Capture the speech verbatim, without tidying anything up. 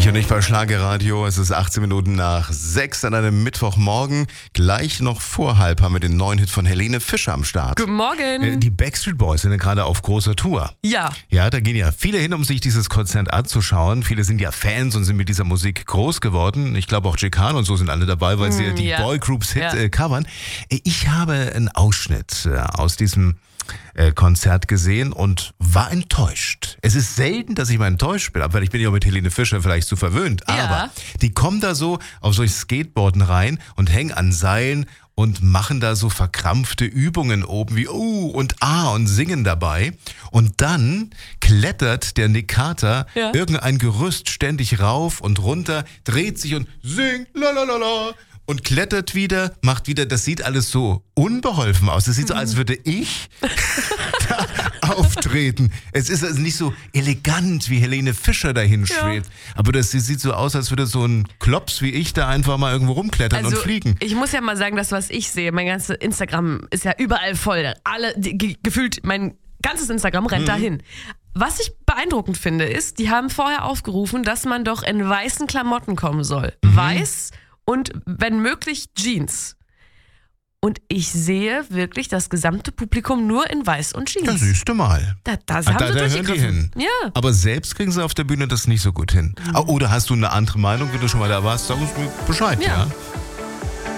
Ich und ich bei Schlagerradio. Es ist achtzehn Minuten nach sechs an einem Mittwochmorgen. Gleich noch vor halb haben wir den neuen Hit von Helene Fischer am Start. Guten Morgen. Die Backstreet Boys sind ja gerade auf großer Tour. Ja. Ja, da gehen ja viele hin, um sich dieses Konzert anzuschauen. Viele sind ja Fans und sind mit dieser Musik groß geworden. Ich glaube auch J. Khan und so sind alle dabei, weil sie ja die ja. Boygroups-Hit Ja. äh, covern. Ich habe einen Ausschnitt äh, aus diesem äh, Konzert gesehen und war enttäuscht. Es ist selten, dass ich mal enttäuscht bin, weil ich bin ja auch mit Helene Fischer vielleicht zu verwöhnt. Ja. Aber die kommen da so auf solche Skateboarden rein und hängen an Seilen und machen da so verkrampfte Übungen oben wie uh und ah und singen dabei. Und dann klettert der Nick Carter Ja. irgendein Gerüst ständig rauf und runter, dreht sich und singt lalalala und klettert wieder, macht wieder, das sieht alles so unbeholfen aus. Es sieht so, als würde ich da auftreten. Es ist also nicht so elegant, wie Helene Fischer dahin schwebt. Aber das sieht so aus, als würde so ein Klops wie ich da einfach mal irgendwo rumklettern Also, und fliegen. ich muss ja mal sagen, das, was ich sehe, mein ganzes Instagram ist ja überall voll. Alle, die, ge- gefühlt, mein ganzes Instagram rennt dahin. Was ich beeindruckend finde, ist, die haben vorher aufgerufen, dass man doch in weißen Klamotten kommen soll. Weiß und wenn möglich Jeans. Und ich sehe wirklich das gesamte Publikum nur in Weiß und Jeans. Ja, siehste mal. Da, das Ah, haben da, sie da hören die durchgegriffen. hin. Ja. Aber selbst kriegen sie auf der Bühne das nicht so gut hin. Ah, Oder hast du eine andere Meinung, wenn du schon mal da warst? Sag uns mir Bescheid, ja? Ja.